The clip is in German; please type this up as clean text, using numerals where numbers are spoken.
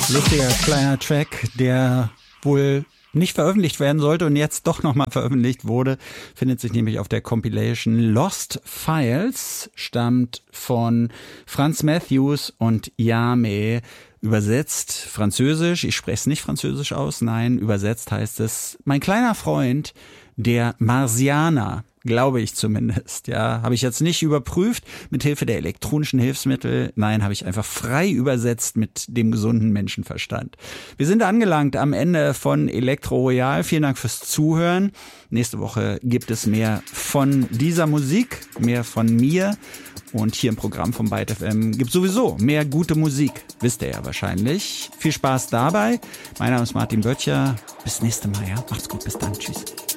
Lustiger kleiner Track, der wohl nicht veröffentlicht werden sollte und jetzt doch nochmal veröffentlicht wurde, findet sich nämlich auf der Compilation Lost Files, stammt von Franz Matthews und Yame, übersetzt französisch, ich spreche es nicht französisch aus, nein, übersetzt heißt es, mein kleiner Freund, der Marsianer. Glaube ich zumindest, ja. Habe ich jetzt nicht überprüft mit Hilfe der elektronischen Hilfsmittel. Nein, habe ich einfach frei übersetzt mit dem gesunden Menschenverstand. Wir sind angelangt am Ende von Elektro Royal. Vielen Dank fürs Zuhören. Nächste Woche gibt es mehr von dieser Musik, mehr von mir. Und hier im Programm von Byte FM gibt es sowieso mehr gute Musik. Wisst ihr ja wahrscheinlich. Viel Spaß dabei. Mein Name ist Martin Böttcher. Bis nächste Mal, ja. Macht's gut, bis dann. Tschüss.